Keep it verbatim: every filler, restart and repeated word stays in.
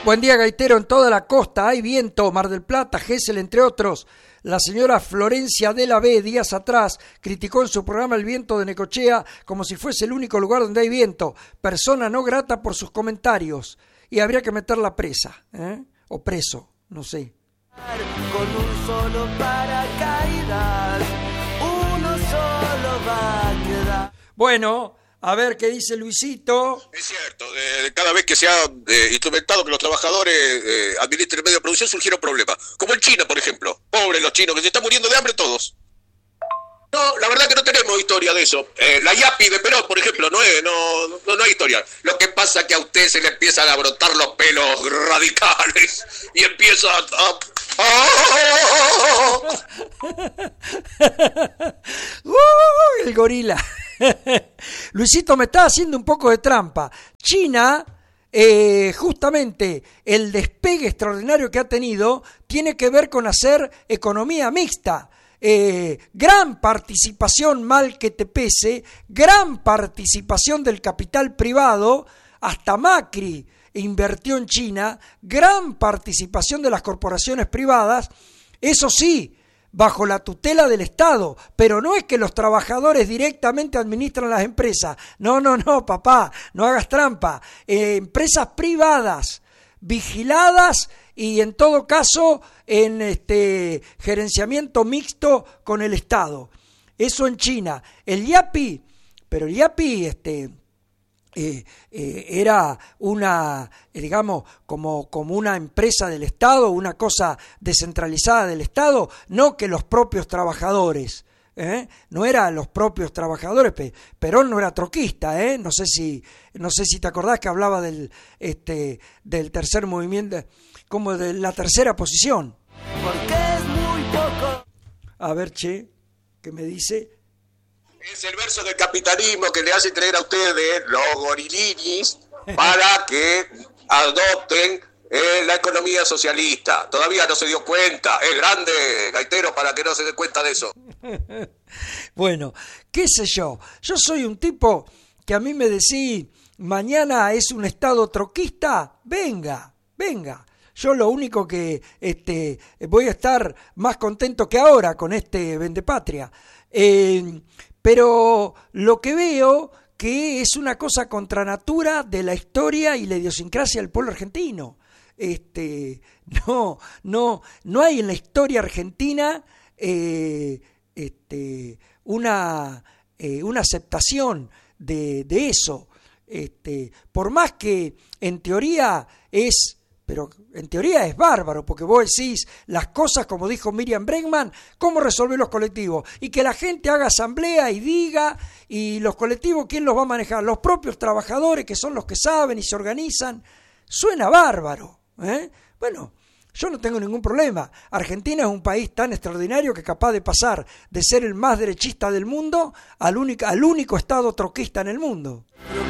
Buen día, gaitero. En toda la costa hay viento, Mar del Plata, Gesell, entre otros. La señora Florencia de la B, días atrás, criticó en su programa El Viento de Necochea como si fuese el único lugar donde hay viento. Persona no grata por sus comentarios. Y habría que meterla presa, ¿eh? O preso, no sé. Con un solo paracaídas, uno solo va a quedar. Bueno, a ver qué dice Luisito. Es cierto, eh, cada vez que se ha eh, instrumentado que los trabajadores eh, administren el medio de producción surgieron problemas. Como en China, por ejemplo. Pobres los chinos, que se están muriendo de hambre todos. No, la verdad que no tenemos historia de eso. Eh, la Yapi de Perón, por ejemplo, no, es, no, no, no hay historia. Lo que pasa es que a usted se le empiezan a brotar los pelos radicales y empieza a... ¡Uh, el gorila! Luisito, me está haciendo un poco de trampa. China, eh, justamente el despegue extraordinario que ha tenido tiene que ver con hacer economía mixta. Eh, gran participación, mal que te pese, gran participación del capital privado, hasta Macri invirtió en China, gran participación de las corporaciones privadas, eso sí, bajo la tutela del Estado, pero no es que los trabajadores directamente administran las empresas, no, no, no, papá, no hagas trampa, eh, empresas privadas, vigiladas y en todo caso en este gerenciamiento mixto con el Estado. Eso en China. El Yapi, pero el Yapi este, eh, eh, era una, eh, digamos, como, como una empresa del Estado, una cosa descentralizada del Estado, no que los propios trabajadores. ¿Eh? No eran los propios trabajadores. Perón no era troquista, ¿eh? no sé si no sé si te acordás que hablaba del este del tercer movimiento, como de la tercera posición. Porque es muy poco. A ver, che, ¿qué me dice? Es el verso del capitalismo que le hace creer a ustedes los gorilinis para que adopten eh, la economía socialista. Todavía no se dio cuenta. Es grande, gaitero, para que no se dé cuenta de eso. Bueno, qué sé yo. Yo soy un tipo que a mí me decís, mañana es un estado troquista, venga, venga. Yo lo único que este, voy a estar más contento que ahora con este Vendepatria. Eh, pero lo que veo que es una cosa contra natura de la historia y la idiosincrasia del pueblo argentino. Este, no, no, no hay en la historia argentina eh, este, una, eh, una aceptación de, de eso. Este, por más que en teoría es, pero en teoría es bárbaro, porque vos decís las cosas como dijo Miriam Bregman, cómo resolver los colectivos, y que la gente haga asamblea y diga, y los colectivos, ¿quién los va a manejar? Los propios trabajadores, que son los que saben y se organizan. Suena bárbaro, ¿eh? Bueno, yo no tengo ningún problema. Argentina es un país tan extraordinario que es capaz de pasar de ser el más derechista del mundo al único, al único estado troquista en el mundo.